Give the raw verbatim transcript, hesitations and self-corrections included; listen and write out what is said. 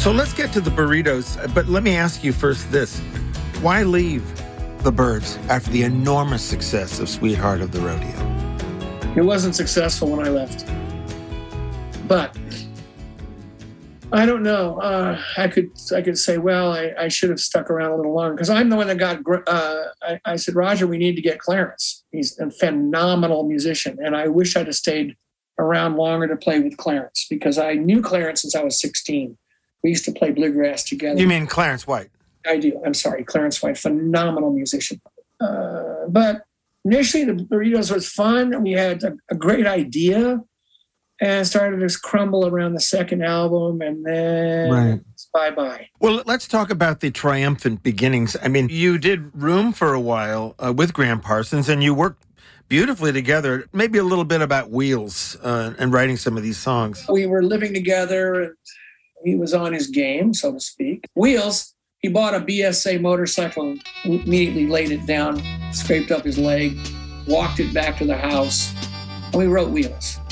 So let's get to the Burritos, but let me ask you first this. Why leave the Byrds after the enormous success of Sweetheart of the Rodeo? It wasn't successful when I left. But I don't know. Uh, I could I could say, well, I, I should have stuck around a little longer because I'm the one that got, uh, I, I said, Roger, we need to get Clarence. He's a phenomenal musician. And I wish I'd have stayed around longer to play with Clarence because I knew Clarence since I was sixteen. We used to play bluegrass together. You mean Clarence White? I do. I'm sorry. Clarence White, phenomenal musician. Uh, but initially, the Burritos was fun. We had a, a great idea and started to crumble around the second album, and then right. bye-bye. Well, let's talk about the triumphant beginnings. I mean, you did Room for a while uh, with Gram Parsons, and you worked beautifully together. Maybe a little bit about Wheels uh, and writing some of these songs. We were living together, and he was on his game, so to speak. Wheels, he bought a B S A motorcycle and immediately laid it down, scraped up his leg, walked it back to the house, and we wrote Wheels.